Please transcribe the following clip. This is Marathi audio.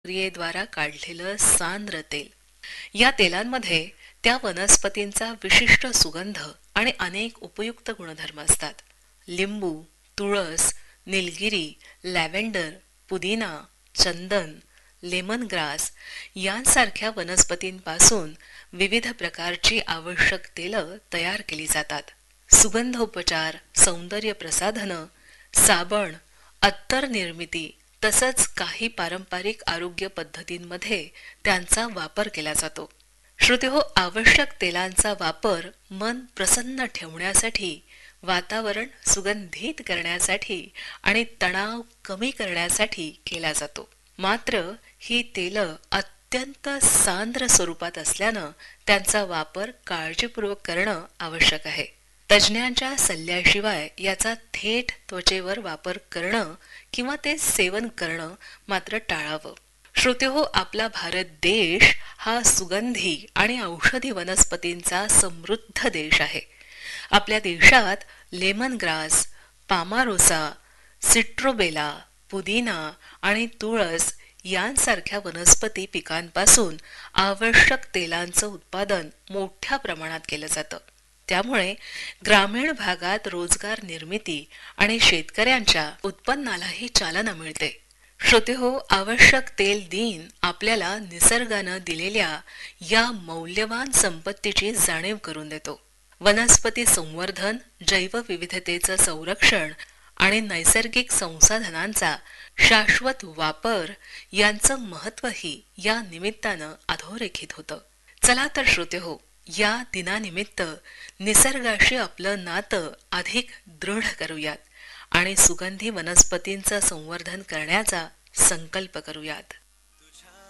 प्रक्रियेद्वारा काढलेलं सांद्र तेल. या तेलांमध्ये त्या वनस्पतींचा विशिष्ट सुगंध आणि अनेक उपयुक्त गुणधर्म असतात. लिंबू, तुळस, निलगिरी, लॅव्हेंडर, पुदिना, चंदन, लेमन ग्रास यांसारख्या वनस्पतींपासून विविध प्रकारची आवश्यक तेलं तयार केली जातात. सुगंधोपचार, सौंदर्य प्रसाधनं, साबण, अत्तर निर्मिती तसंच काही पारंपरिक आरोग्य पद्धतींमध्ये त्यांचा वापर केला जातो. श्रोतेहो, आवश्यक तेलांचा वापर मन प्रसन्न ठेवण्यासाठी, वातावरण सुगंधित करण्यासाठी आणि तणाव कमी करण्यासाठी केला जातो. मात्र ही तेलं अत्यंत सांद्र स्वरूपात असल्यानं त्यांचा वापर काळजीपूर्वक करणं आवश्यक आहे. तज्ज्ञांच्या सल्ल्याशिवाय याचा थेट त्वचेवर वापर करणं किंवा ते सेवन करणं मात्र टाळावं. श्रोतेहो, आपला भारत देश हा सुगंधी आणि औषधी वनस्पतींचा समृद्ध देश आहे. आपल्या देशात लेमन ग्रास, पामारोसा, सिट्रोबेला, पुदिना आणि तुळस यांसारख्या वनस्पती पिकांपासून आवश्यक तेलांचं उत्पादन मोठ्या प्रमाणात केलं जातं. त्यामुळे ग्रामीण भागात रोजगार निर्मिती आणि शेतकऱ्यांच्या उत्पन्नालाही चालना मिळते. श्रोतेहो, आवश्यक तेल दिन आपल्याला निसर्गानं दिलेल्या या मौल्यवान संपत्तीची जाणीव करून देतो. वनस्पती संवर्धन, जैवविविधतेचं संरक्षण आणि नैसर्गिक संसाधनांचा शाश्वत वापर यांचं महत्त्वही या निमित्तानं अधोरेखित होतं. चला तर श्रोतेहो, या दिनानिमित्त निसर्गाशी आपलं नातं अधिक दृढ करूयात आणि सुगंधी वनस्पतींचं संवर्धन करण्याचा संकल्प करूयात.